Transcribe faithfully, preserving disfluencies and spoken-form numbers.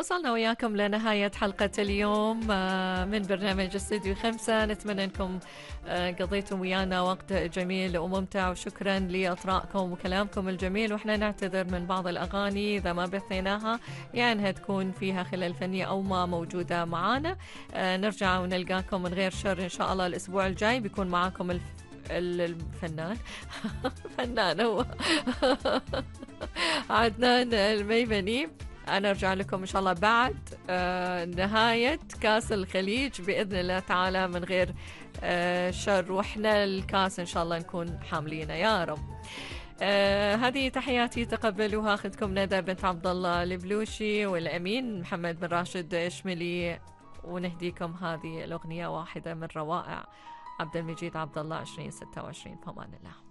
وصلنا وياكم لنهاية حلقة اليوم آه، من برنامج استوديو خمسة. نتمنى أنكم آه، قضيتم ويانا وقت جميل وممتع، وشكرا لأطراءكم وكلامكم الجميل. وإحنا نعتذر من بعض الأغاني إذا ما بثيناها، يعني أنها تكون فيها خلل فني أو ما موجودة معانا. آه، نرجع ونلقاكم من غير شر إن شاء الله. الأسبوع الجاي بيكون معاكم الف... الفنان فنان هو عدنان الميمني. أنا أرجع لكم إن شاء الله بعد آه نهاية كاس الخليج بإذن الله تعالى من غير آه شر، وإحنا الكاس إن شاء الله نكون حاملينه يا رب. آه هذه تحياتي، تقبلوها. أخذكم ندى بنت عبد الله البلوشي، والأمين محمد بن راشد إشملي، ونهديكم هذه الأغنية واحدة من روائع عبد المجيد عبد الله عشرين ستة وعشرين. فمان الله.